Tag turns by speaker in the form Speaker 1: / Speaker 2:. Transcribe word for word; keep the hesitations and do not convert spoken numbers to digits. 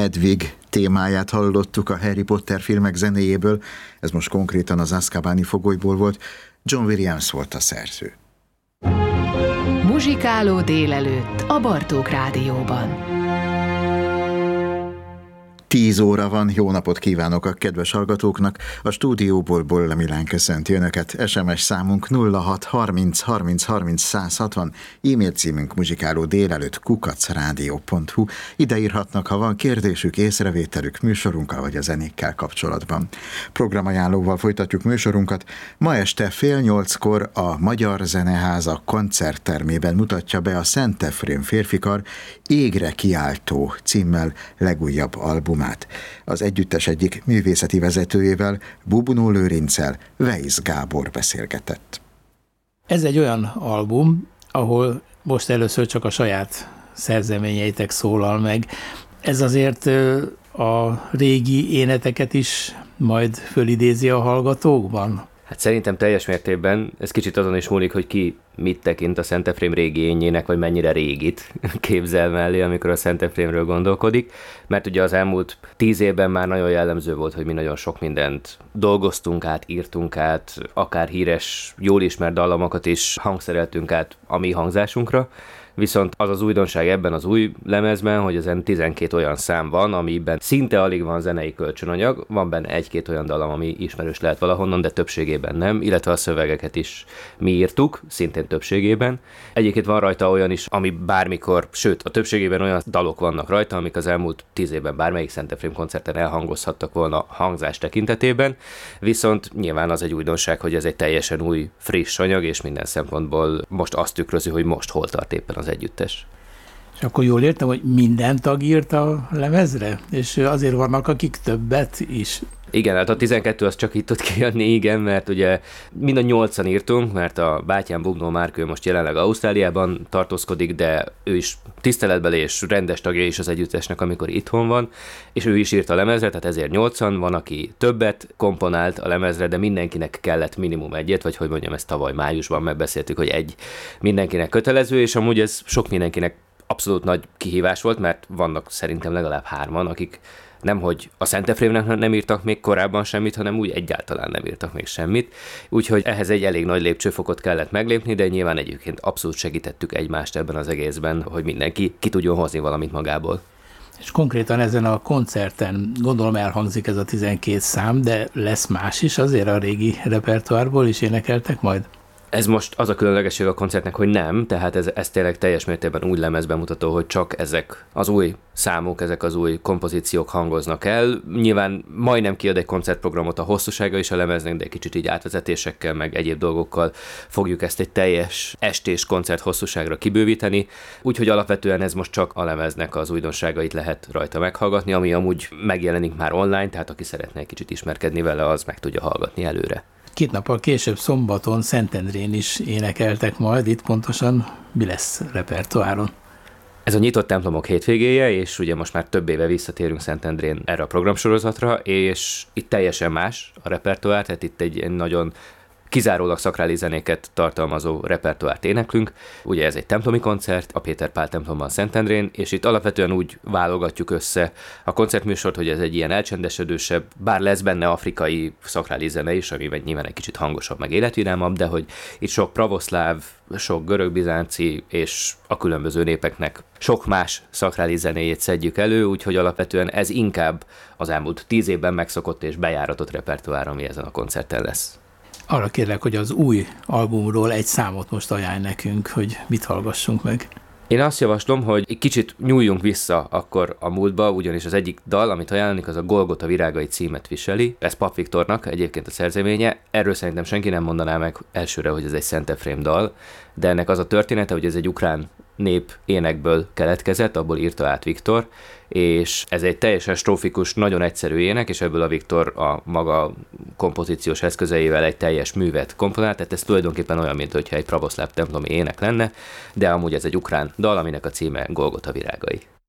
Speaker 1: Hedwig témáját hallottuk a Harry Potter filmek zenéjéből, ez most konkrétan az Azkabani fogolyból volt. John Williams volt a szerző.
Speaker 2: Muzsikáló délelőtt a Bartók Rádióban.
Speaker 1: Tíz óra van, jó napot kívánok a kedves hallgatóknak, a stúdióból Bolla Milán köszönti Önöket, es em es számunk nulla hat harminc harminc harminc száz hatvan, e-mail címünk muzsikáló délelőtt kukac rádió pont hu, ide írhatnak, ha van kérdésük, észrevételük műsorunkkal vagy a zenékkel kapcsolatban. Programajánlóval folytatjuk műsorunkat, ma este fél nyolckor a Magyar Zeneháza koncerttermében mutatja be a Szent Efrém férfikar Égre kiáltó címmel legújabb albumát. Az együttes egyik művészeti vezetőjével, Bubunó Lőrinccel Weisz Gábor beszélgetett.
Speaker 3: Ez egy olyan album, ahol most először csak a saját szerzeményeitek szólal meg. Ez azért a régi éneteket is majd fölidézi a hallgatókban?
Speaker 4: Hát szerintem teljes mértékben, ez kicsit azon is múlik, hogy ki mit tekint a Szent Efrém régi énjének, vagy mennyire régit képzel mellé, amikor a Szent Efrémről gondolkodik, mert ugye az elmúlt tíz évben már nagyon jellemző volt, hogy mi nagyon sok mindent dolgoztunk át, írtunk át, akár híres, jól ismert dallamokat is hangszereltünk át a mi hangzásunkra, viszont az az újdonság ebben az új lemezben, hogy ezen tizenkét olyan szám van, amiben szinte alig van zenei kölcsönanyag, van benne egy-két olyan dallam, ami ismerős lehet valahonnan, de többségében nem, illetve a szövegeket is mi írtuk, szintén többségében. Egyébként van rajta olyan is, ami bármikor, sőt, a többségében olyan dalok vannak rajta, amik az elmúlt tíz évben bármelyik Szent Efrém koncerten elhangozhattak volna hangzás tekintetében, viszont nyilván az egy újdonság, hogy ez egy teljesen új, friss anyag, és minden szempontból most azt tükrözi, hogy most hol tart éppen az együttes.
Speaker 3: És akkor jól értem, hogy minden tag írt a lemezre? És azért vannak, akik többet is.
Speaker 4: Igen, hát a tizenkettő az csak itt tud kijönni, igen, mert ugye mind a nyolcan írtunk, mert a bátyám Bubnó Márkő most jelenleg Ausztráliában tartózkodik, de ő is tiszteletbeli és rendes tagja is az együttesnek, amikor itthon van, és ő is írt a lemezre, tehát ezért nyolcan, van, aki többet komponált a lemezre, de mindenkinek kellett minimum egyet, vagy hogy mondjam, ezt tavaly májusban megbeszéltük, hogy egy mindenkinek kötelező, és amúgy ez sok mindenkinek abszolút nagy kihívás volt, mert vannak szerintem legalább hárman, akik nemhogy a Szent Efrémnek nem írtak még korábban semmit, hanem úgy egyáltalán nem írtak még semmit. Úgyhogy ehhez egy elég nagy lépcsőfokot kellett meglépni, de nyilván egyébként abszolút segítettük egymást ebben az egészben, hogy mindenki ki tudjon hozni valamit magából.
Speaker 3: És konkrétan ezen a koncerten gondolom elhangzik ez a tizenkét szám, de lesz más is azért a régi repertoárból is énekeltek majd?
Speaker 4: Ez most az a különlegesség a koncertnek, hogy nem, tehát ez, ez tényleg teljes mértékben úgy lemezbemutató, hogy csak ezek az új számok, ezek az új kompozíciók hangoznak el. Nyilván majdnem kiad egy koncertprogramot a hosszúsága is a lemeznek, de egy kicsit így átvezetésekkel, meg egyéb dolgokkal fogjuk ezt egy teljes estés koncert hosszúságra kibővíteni, úgyhogy alapvetően ez most csak a lemeznek az újdonságait lehet rajta meghallgatni, ami amúgy megjelenik már online, tehát aki szeretne egy kicsit ismerkedni vele, az meg tudja hallgatni előre.
Speaker 3: Két nappal később szombaton Szentendrén is énekeltek majd, itt pontosan mi lesz repertoáron?
Speaker 4: Ez a nyitott templomok hétvégéje, és ugye most már több éve visszatérünk Szentendrén erre a programsorozatra, és itt teljesen más a repertoár, tehát itt egy nagyon kizárólag szakrális zenéket tartalmazó repertoárt éneklünk. Ugye ez egy templomi koncert, a Péter Pál templomban Szentendrén, és itt alapvetően úgy válogatjuk össze a koncertműsort, hogy ez egy ilyen elcsendesedősebb, bár lesz benne afrikai szakrális zene is, ami nyilván egy kicsit hangosabb, meg életvidámabb, de hogy itt sok pravoszláv, sok görög-bizánci és a különböző népeknek sok más szakrális zenéjét szedjük elő, úgyhogy alapvetően ez inkább az elmúlt tíz évben megszokott és bejáratott repertoár, ami ezen a koncerten lesz.
Speaker 3: Arra kérlek, hogy az új albumról egy számot most ajánl nekünk, hogy mit hallgassunk meg.
Speaker 4: Én azt javaslom, hogy egy kicsit nyúljunk vissza akkor a múltba, ugyanis az egyik dal, amit ajánlani, az a Golgota virágai címet viseli. Ez Pap Viktornak egyébként a szerzeménye. Erről szerintem senki nem mondaná meg elsőre, hogy ez egy Szent Efrém dal, de ennek az a története, hogy ez egy ukrán nép énekből keletkezett, abból írta át Viktor, és ez egy teljesen strófikus, nagyon egyszerű ének, és ebből a Viktor a maga kompozíciós eszközeivel egy teljes művet komponált, tehát ez tulajdonképpen olyan, mint hogyha egy pravoszláv templomi ének lenne, de amúgy ez egy ukrán dal, aminek a címe Golgota virágai.